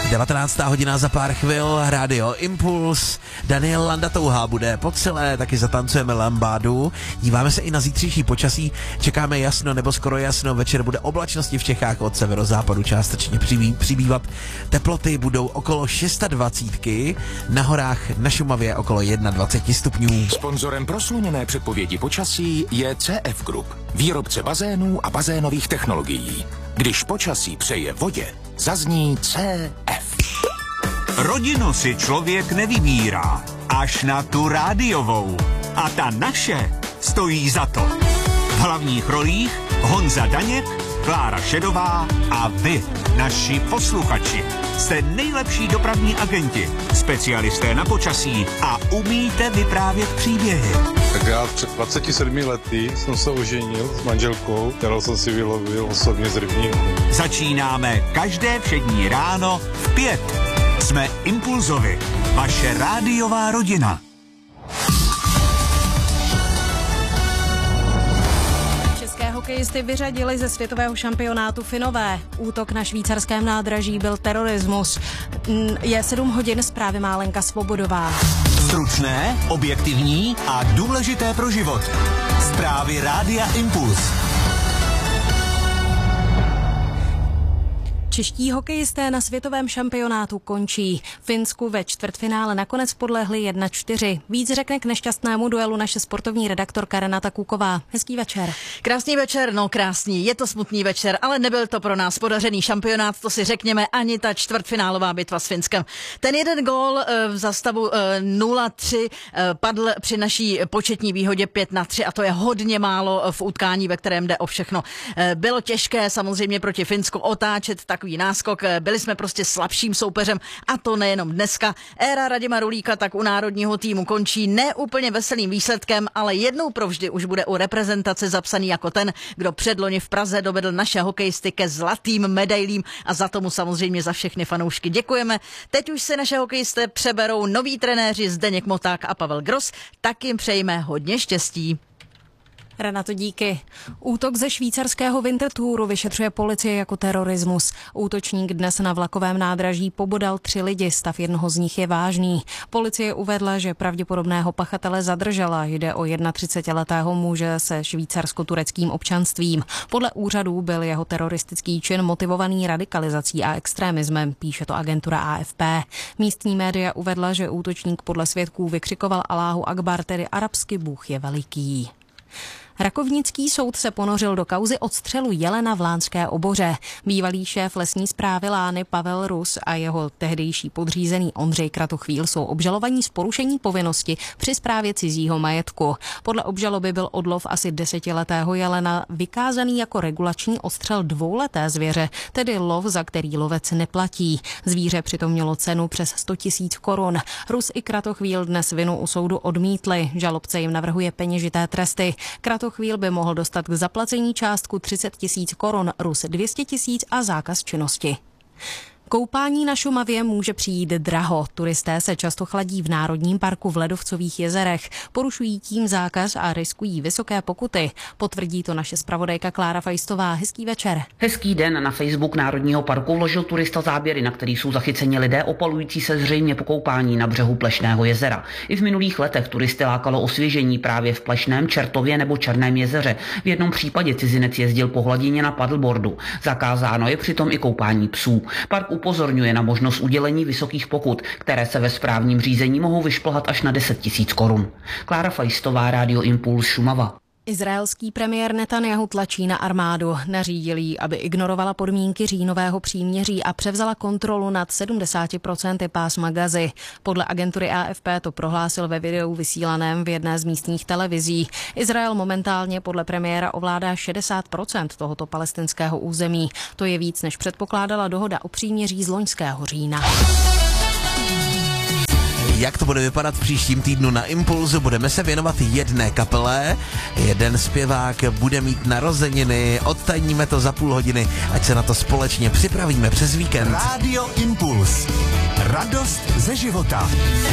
19. hodina za pár chvil, Rádio Impuls, Daniel Landa Touha bude po celé, taky zatancujeme lambádu, díváme se i na zítřejší počasí, čekáme jasno nebo skoro jasno, večer bude oblačnosti v Čechách od severozápadu částečně přibývat, teploty budou okolo 26, na horách na Šumavě okolo 21 stupňů. Sponzorem prosluněné předpovědi počasí je CF Group, výrobce bazénů a bazénových technologií. Když počasí přeje vodě, zazní CF. Rodinu si člověk nevybírá, až na tu rádiovou. A ta naše stojí za to. V hlavních rolích Honza Daněk, Klára Šedová a vy, naši posluchači. Jste nejlepší dopravní agenti, specialisté na počasí a umíte vyprávět příběhy. Tak já před 27 lety jsem se oženil s manželkou, kterou jsem si vylovil osobně z rybníku. Začínáme každé všední ráno v 5. Jsme Impulzovi, vaše rádiová rodina. Hokejisty vyřadili ze světového šampionátu Finové. Útok na švýcarském nádraží byl terorismus. Je 7 hodin, zprávy má Lenka Svobodová. Stručné, objektivní a důležité pro život. Zprávy Rádia Impuls. Čeští hokejisté na světovém šampionátu končí. Finsku ve čtvrtfinále nakonec podlehli 1-4. Víc řekne k nešťastnému duelu naše sportovní redaktorka Renata Kůková. Hezký večer. Krásný večer, no krásný, je to smutný večer, ale nebyl to pro nás podařený šampionát, to si řekněme, ani ta čtvrtfinálová bitva s Finskem. Ten jeden gól za stavu 0-3 padl při naší početní výhodě 5-3 a to je hodně málo v utkání, ve kterém jde o všechno. Bylo těžké samozřejmě proti Finsku otáčet takový náskok, byli jsme prostě slabším soupeřem a to nejenom dneska. Éra Radima Rulíka tak u národního týmu končí neúplně veselým výsledkem, ale jednou provždy už bude u reprezentace zapsaný jako ten, kdo předloni v Praze dovedl naše hokejisty ke zlatým medailím a za tomu samozřejmě za všechny fanoušky děkujeme. Teď už se naše hokejisté přeberou noví trenéři Zdeněk Moták a Pavel Gross, tak jim přejme hodně štěstí. Renato, díky. Útok ze švýcarského Winterthuru vyšetřuje policie jako terorismus. Útočník dnes na vlakovém nádraží pobodal 3 lidi, stav jednoho z nich je vážný. Policie uvedla, že pravděpodobného pachatele zadržela. Jde o 31letého muže se švýcarsko-tureckým občanstvím. Podle úřadů byl jeho teroristický čin motivovaný radikalizací a extremismem, píše to agentura AFP. Místní média uvedla, že útočník podle svědků vykřikoval Alláhu Akbar, tedy arabsky Bůh je veliký. Rakovnický soud se ponořil do kauzy odstřelu jelena v Lánské Oboře. Bývalý šéf lesní správy Lány Pavel Rus a jeho tehdejší podřízený Ondřej Kratochvíl jsou obžalovaní z porušení povinnosti při správě cizího majetku. Podle obžaloby byl odlov asi 10letého jelena vykázaný jako regulační odstřel 2leté zvěře, tedy lov, za který lovec neplatí. Zvíře přitom mělo cenu přes 100 000 korun. Rus i Kratochvíl dnes vinu u soudu odmítli. Žalobce jim navrhuje peněžité tresty. Kratochvíl by mohl dostat k zaplacení částku 30 000 korun, Rus 200 000 a zákaz činnosti. Koupání na Šumavě může přijít draho. Turisté se často chladí v Národním parku v ledovcových jezerech, porušují tím zákaz a riskují vysoké pokuty. Potvrdí to naše zpravodajka Klára Fajstová. Hezký večer. Hezký den. Na Facebook Národního parku vložil turista záběry, na kterých jsou zachyceni lidé opalující se zřejmě po koupání na břehu Plešného jezera. I v minulých letech turisty lákalo osvěžení právě v Plešném, Čertově nebo Černém jezeře. V jednom případě cizinec jezdil po hladině na paddleboardu. Zakázáno je přitom i koupání psů. Park upozorňuje na možnost udělení vysokých pokut, které se ve správním řízení mohou vyšplhat až na 10 000 korun. Klára Fajstová, Rádio Impuls, Šumava. Izraelský premiér Netanjahu tlačí na armádu. Nařídil jí, aby ignorovala podmínky říjnového příměří a převzala kontrolu nad 70% pásma Gazy. Podle agentury AFP to prohlásil ve videu vysílaném v jedné z místních televizí. Izrael momentálně podle premiéra ovládá 60% tohoto palestinského území. To je víc, než předpokládala dohoda o příměří z loňského října. Jak to bude vypadat v příštím týdnu na Impulzu? Budeme se věnovat jedné kapele. Jeden zpěvák bude mít narozeniny. Odtajníme to za půl hodiny, ať se na to společně připravíme přes víkend. Rádio Impuls. Radost ze života.